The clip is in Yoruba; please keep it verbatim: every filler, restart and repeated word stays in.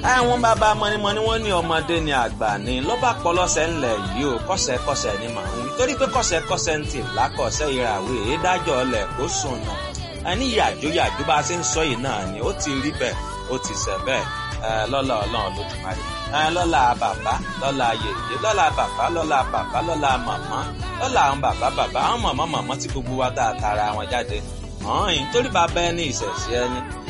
àwọn bàbá mọ́nímọ́ní wọ́n ní ọmọdé ni àgbà ni ló bá pọ̀ lọ́sẹ̀ ńlẹ̀ yìí o kọ́sẹ̀kọ́sẹ̀ ni màá ń wí torí pé kọ́sẹ̀kọ́sẹ̀ ń tì lákọ̀ọ́sẹ̀ ìràwé èédájọ́ ọlẹ̀ kó sùn náà ẹni yàjó yàjó bá a ṣe ń sọ yìí náà ni ó ti rí bẹ́ẹ̀ ó ti ṣẹ bẹ́ẹ̀ lọ́lá ọlọ́run Olódùmarè lọ́lá bàbá lọ́lá yèyé lọ́lá bàbá lọ́lá bàbá lọ́lá màmá lọ́lá àwọn bàbá bàbá àwọn màmá màmá tí gbogbo wa tá a tara wọn jáde hàn yín torí bàbá ẹni ìṣẹ̀ṣẹ̀ ẹni